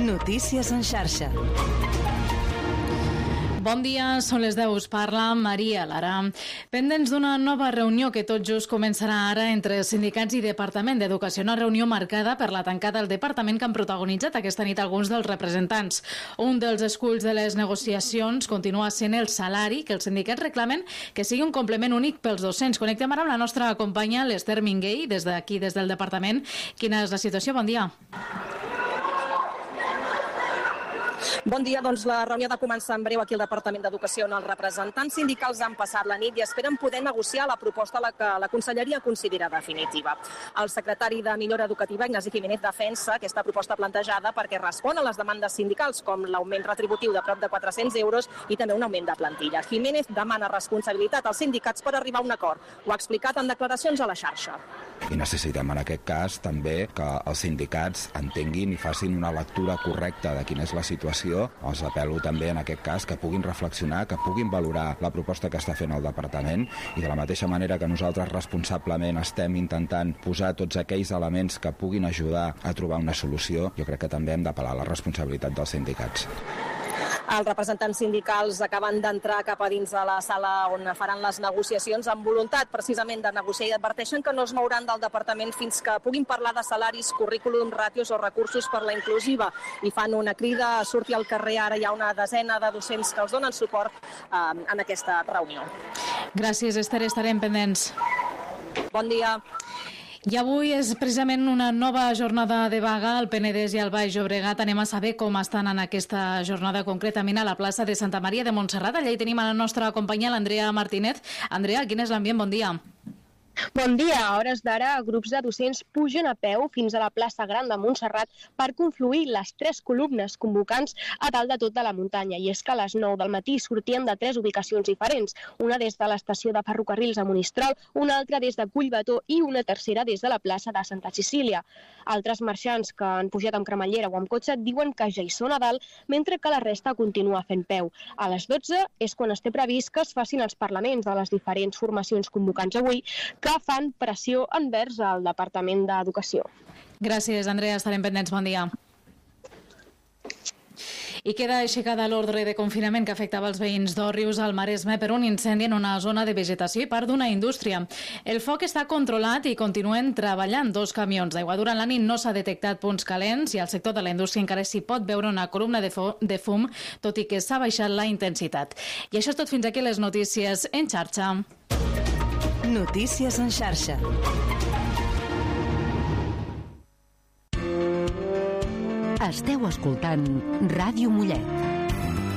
Notícies en xarxa. Bon dia, són les 10, us parla Maria Lara. Pendents d'una nova reunió que tot just començarà ara entre sindicats i Departament d'Educació, una reunió marcada per la tancada del departament que han protagonitzat aquesta nit alguns dels representants. Un dels esculls de les negociacions continua sent el salari, que els sindicats reclamen que sigui un complement únic pels docents. Connectem ara amb la nostra companya, l'Ester Minguell, des d'aquí, des del departament. Quina és la situació? Bon dia. Bon dia, doncs la reunió ha de començar en breu aquí al Departament d'Educació on els representants sindicals han passat la nit i esperen poder negociar la proposta que la Conselleria considera definitiva. El secretari de Millora Educativa, Ignasi Jiménez, defensa aquesta proposta plantejada perquè respon a les demandes sindicals com l'augment retributiu de prop de 400 euros i també un augment de plantilla. Jiménez demana responsabilitat als sindicats per arribar a un acord. Ho ha explicat en declaracions a la xarxa. I necessitem en aquest cas també que els sindicats entenguin i facin una lectura correcta de quina és la situació. Els apel·lo també en aquest cas que puguin reflexionar, que puguin valorar la proposta que està fent el departament i de la mateixa manera que nosaltres responsablement estem intentant posar tots aquells elements que puguin ajudar a trobar una solució, jo crec que també hem d'apel·lar a la responsabilitat dels sindicats. Els representants sindicals acaben d'entrar cap a dins de la sala on faran les negociacions amb voluntat precisament de negociar i adverteixen que no es mouran del departament fins que puguin parlar de salaris, currículum, ràtios o recursos per la inclusiva i fan una crida a sortir al carrer. Ara hi ha una desena de docents que els donen suport en aquesta reunió. Gràcies, Esther, estarem pendents. Bon dia. I avui és precisament una nova jornada de vaga al Penedès i al Baix Llobregat. Anem a saber com estan en aquesta jornada, concretament a la plaça de Santa Maria de Montserrat. Allà hi tenim a la nostra companya, l'Andrea Martínez. Andrea, quin és l'ambient? Bon dia. Bon dia. A hores d'ara, grups de docents pugen a peu fins a la plaça Gran de Montserrat per confluir les 3 columnes convocants a dalt de tota la muntanya. I és que a les 9 del matí sortien de 3 ubicacions diferents, una des de l'estació de ferrocarrils a Monistrol, una altra des de Collbató i una tercera des de la plaça de Santa Cecília. Altres marxants que han pujat amb cremallera o amb cotxe diuen que ja hi són a dalt, mentre que la resta continua fent peu. A les 12 és quan es té previst que es facin els parlaments de les diferents formacions convocants avui, que fan pressió envers el Departament d'Educació. Gràcies, Andrea. Estarem pendents. Bon dia. I queda aixecada l'ordre de confinament que afectava els veïns d'Òrrius al Maresme per un incendi en una zona de vegetació i part d'una indústria. El foc està controlat i continuen treballant 2 camions d'aigua. Durant la nit no s'ha detectat punts calents i al sector de la indústria encara s'hi pot veure una columna de fum, tot i que s'ha baixat la intensitat. I això és tot fins aquí les notícies en xarxa. Notícies en xarxa. Esteu escoltant Ràdio Mollet.